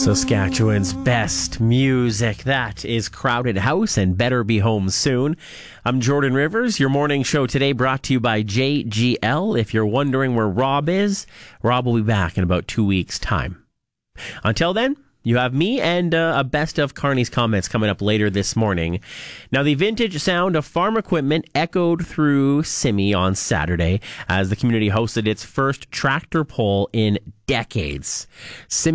Saskatchewan's best music. That is Crowded House and Better Be Home Soon. I'm Jordan Rivers. Your morning show today brought to you by JGL. If you're wondering where Rob is, Rob will be back in about 2 weeks' time. Until then, you have me and a best of Carney's comments coming up later this morning. Now, the vintage sound of farm equipment echoed through Simi on Saturday as the community hosted its first tractor pull in decades. Simi